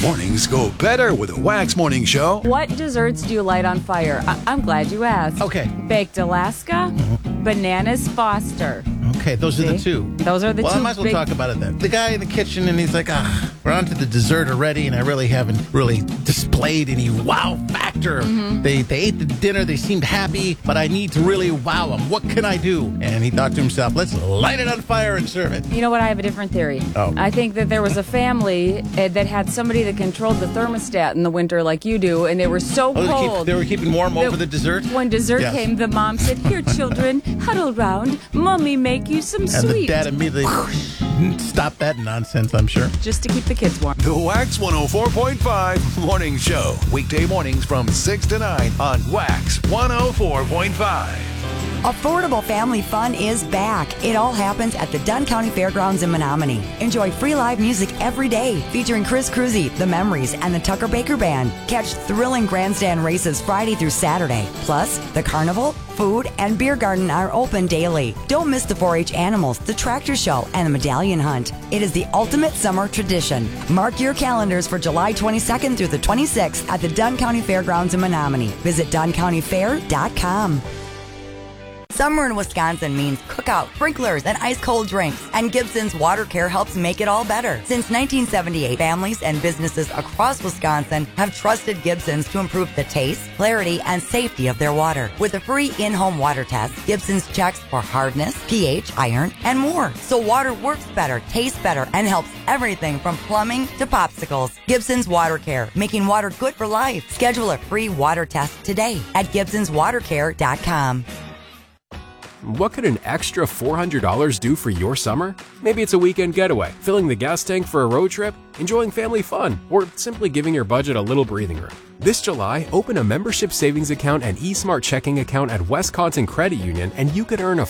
Mornings go better with a Wax Morning Show. What desserts do you light on fire? I'm glad you asked. Okay. Baked Alaska, Bananas Foster. Okay, those are the two. Those are the two. Well, I might as well talk about it then. The guy in the kitchen, and he's like, we're on to the dessert already, and I really haven't really displayed any wow factor. They ate the dinner, they seemed happy, but I need to really wow them. What can I do? And he thought to himself, let's light it on fire and serve it. You know what? I have a different theory. Oh. I think that there was a family that had somebody that controlled the thermostat in the winter like you do, and they were so cold. They were keeping warm over the dessert? When dessert Yes. came, the mom said, "Here, children, huddle round. Mommy make you some And sweet." the dad immediately stopped that nonsense, I'm sure. Just to keep the kids warm. The Wax 104.5 Morning Show. Weekday mornings from 6 to 9 on Wax 104.5. Affordable family fun is back. It all happens at the Dunn County Fairgrounds in Menominee. Enjoy free live music every day, featuring Chris Cruzy, The Memories, and the Tucker Baker Band. Catch thrilling grandstand races Friday through Saturday. Plus, the carnival, food, and beer garden are open daily. Don't miss the 4-H animals, the tractor show, and the medallion hunt. It is the ultimate summer tradition. Mark your calendars for July 22nd through the 26th at the Dunn County Fairgrounds in Menominee. Visit DunnCountyFair.com. Summer in Wisconsin means cookout, sprinklers, and ice-cold drinks. And Gibson's Water Care helps make it all better. Since 1978, families and businesses across Wisconsin have trusted Gibson's to improve the taste, clarity, and safety of their water. With a free in-home water test, Gibson's checks for hardness, pH, iron, and more. So water works better, tastes better, and helps everything from plumbing to popsicles. Gibson's Water Care, making water good for life. Schedule a free water test today at Gibson'sWaterCare.com. What could an extra $400 do for your summer? Maybe it's a weekend getaway, filling the gas tank for a road trip, enjoying family fun, or simply giving your budget a little breathing room. This July, open a membership savings account and eSmart checking account at Wisconsin Credit Union, and you could earn a